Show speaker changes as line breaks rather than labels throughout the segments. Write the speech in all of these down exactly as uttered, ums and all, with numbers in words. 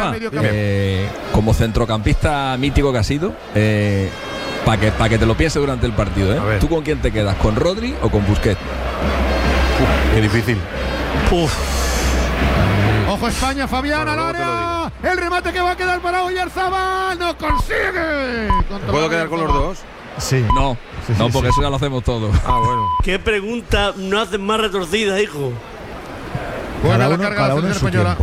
Rafa, eh, como centrocampista mítico que ha sido, eh, para que, pa que te lo pienses durante el partido, ¿eh? ¿Tú con quién te quedas? ¿Con Rodri o con Busquets?
Uf, qué difícil.
Uf.
Ojo España, Fabián
bueno,
al área. El remate que va a quedar para Oyarzabal. No consigue.
¿Puedo quedar con los dos?
Sí. No, sí, no, sí, porque sí. Eso ya lo hacemos todos.
Ah, bueno.
¿Qué pregunta no haces más retorcida, hijo?
Buena la carga de la española.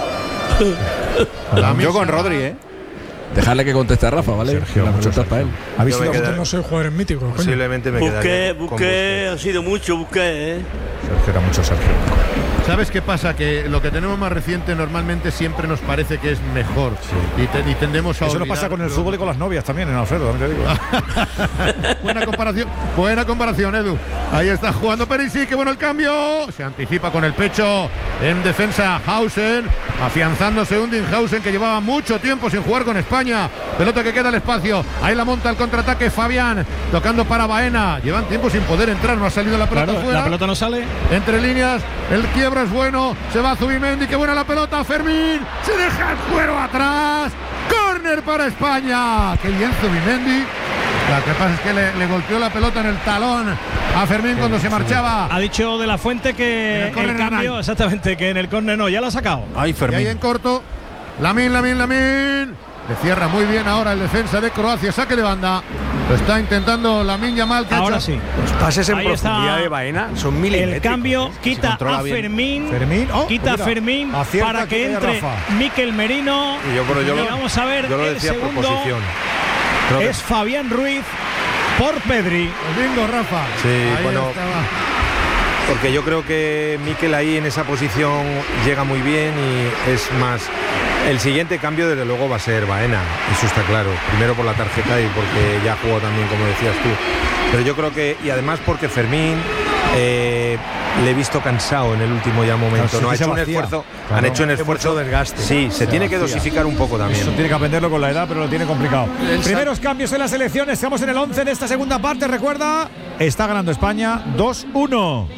Yo con Rodri, ¿eh?
Dejarle que conteste a Rafa, ¿vale?
Sergio,
la
mucho
para él.
Habéis sido quedar... no soy jugadores míticos.
Posiblemente me
quedaría. Busqué, ha sido mucho, busqué, ¿eh?
Sergio era mucho Sergio.
¿Sabes qué pasa? Que lo que tenemos más reciente normalmente siempre nos parece que es mejor. Sí. Y, te, y tendemos a
Eso nos pasa con el fútbol y con las novias también, en Alfredo, también te digo.
Buena comparación, buena comparación, Edu. Ahí está jugando Perisic, qué bueno el cambio. Se anticipa con el pecho en defensa Hausen, afianzándose Undinghausen, que llevaba mucho tiempo sin jugar con España. Pelota que queda al espacio. Ahí la monta el contraataque Fabián, tocando para Baena. Llevan tiempo sin poder entrar, no ha salido la pelota
claro,
fuera.
La pelota no sale.
Entre líneas, el quiebro es bueno, se va Zubimendi, qué buena la pelota, Fermín, se deja el cuero atrás, córner para España, qué bien Zubimendi. Lo que pasa es que le, le golpeó la pelota en el talón a Fermín sí, cuando se marchaba.
Ha dicho De La Fuente que el, el cambio, no exactamente, que en el córner no, ya lo ha sacado.
Ay, Fermín. Y ahí en corto, Lamín, Lamín, Lamín. Le cierra muy bien ahora el defensa de Croacia, saque de banda. Lo está intentando Lamín Yamal.
Ahora sí.
Los pases en
ahí
profundidad de Baena son milimétricos.
El cambio quita a Fermín, Fermín. Oh, quita a Fermín para que entre Mikel Merino.
Y yo, pero yo
y
lo,
vamos a ver
yo lo
el
decía
segundo.
Por posición.
Es Fabián Ruiz por Pedri.
Bingo, Rafa.
Sí,
ahí
bueno.
Estaba.
Porque yo creo que Mikel ahí en esa posición llega muy bien y es más. El siguiente cambio desde luego va a ser Baena, eso está claro. Primero por la tarjeta y porque ya jugó también, como decías tú. Pero yo creo que, y además porque Fermín eh, le he visto cansado en el último ya momento. Claro, no ha hecho un esfuerzo, claro, han hecho un esfuerzo
de desgaste.
Sí, se, se tiene vacía. que dosificar un poco también.
Eso tiene que aprenderlo con la edad, pero lo tiene complicado. El Primeros cambios en las elecciones, estamos en el once de esta segunda parte, recuerda, está ganando España dos uno.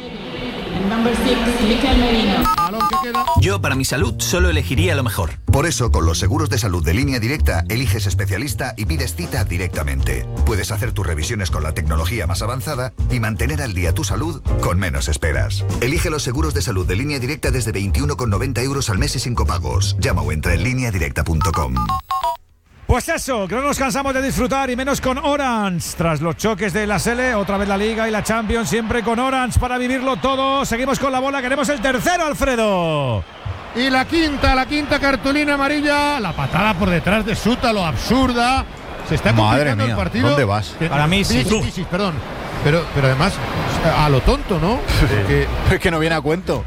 Yo, para mi salud, solo elegiría lo mejor.
Por eso, con los seguros de salud de Línea Directa, eliges especialista y pides cita directamente. Puedes hacer tus revisiones con la tecnología más avanzada y mantener al día tu salud con menos esperas. Elige los seguros de salud de Línea Directa desde veintiuno con noventa euros al mes y sin copagos. Llama o entra en línea directa punto com.
Pues eso, que no nos cansamos de disfrutar y menos con Orange. Tras los choques de la Sele, otra vez la Liga y la Champions, siempre con Orange para vivirlo todo. Seguimos con la bola, queremos el tercero, Alfredo.
Y la quinta, la quinta cartulina amarilla. La patada por detrás de Sútalo, absurda. Se está complicando el partido.
¿Dónde vas?
Para mí sí.
Sí, sí, sí, perdón. Pero, pero además, a lo tonto, ¿no?
Porque es que no viene a cuento.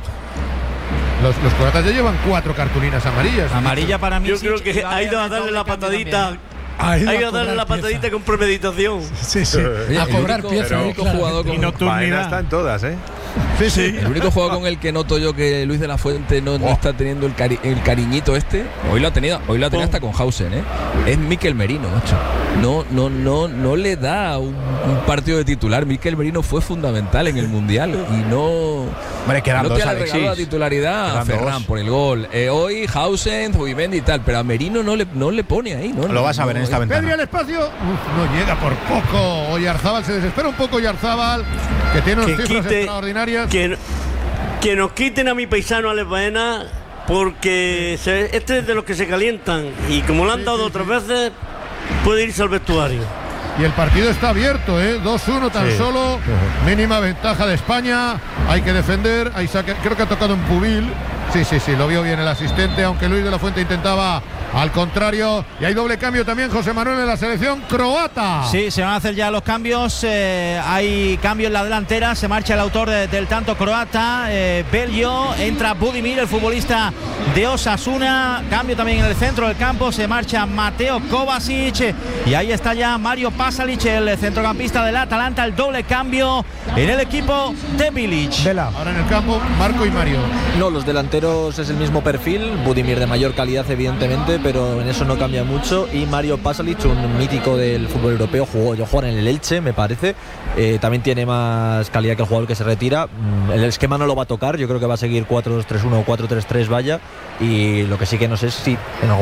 Los, los croatas ya llevan cuatro cartulinas amarillas.
Amarilla para mí.
Yo
sí,
creo que ha ido a darle la patadita. Ha ido a darle la patadita con premeditación.
Sí, sí.
Oye, a cobrar pieza. El único jugador con
Baena están todas, ¿eh?
Sí, sí.
El único jugador con el que noto yo que Luis de la Fuente no, no está teniendo el, cari el cariñito este. Hoy lo ha tenido, hoy lo ha tenido hasta con Hausen, ¿eh? Es Mikel Merino, macho. No, no, no, no le da un, un partido de titular. Mikel Merino fue fundamental en el Mundial y no.
Hombre, quedan
no
dos,
que le
Alexis.
regaló la titularidad
Quedan
a Ferran
dos.
por el gol. Eh, hoy Hausen, Zubimendi y tal, pero a Merino no le, no le pone ahí, ¿no?
Lo
no,
vas a ver
no,
en esta
Pedri
ventana.
al espacio. Uf, no llega por poco. Oyarzabal se desespera un poco. Oyarzabal, que tiene unas
Que
cifras
quite,
extraordinarias.
Que, que nos quiten a mi paisano Alex Baena, porque se, este es de los que se calientan. Y como lo han
Sí,
dado
sí,
otras
sí.
veces, puede irse al vestuario.
Y el partido está abierto, ¿eh? dos uno tan
Sí.
solo. Mínima ventaja de España. Hay que defender. Ahí saque, creo que ha tocado un Pubil. Sí, sí, sí, lo vio bien el asistente, aunque Luis de la Fuente intentaba al contrario. Y hay doble cambio también, José Manuel, en la selección croata.
Sí, se van a hacer ya los cambios. Eh, hay cambio en la delantera. Se marcha el autor de, del tanto croata, eh, Belio. Entra Budimir, el futbolista de Osasuna. Cambio también en el centro del campo. Se marcha Mateo Kovacic. Y ahí está ya Mario Pasalic, el centrocampista del Atalanta. El doble cambio en el equipo de Bilic.
Vela. Ahora en el campo, Marco y Mario.
No, los delanteros es el mismo perfil. Budimir de mayor calidad, evidentemente, pero en eso no cambia mucho. Y Mario Pasalic, un mítico del fútbol europeo, jugó, yo jugar en el Elche, me parece. Eh, también tiene más calidad que el jugador que se retira. El esquema no lo va a tocar. Yo creo que va a seguir cuatro dos tres uno o cuatro tres tres, vaya. Y lo que sí que no sé es si en algún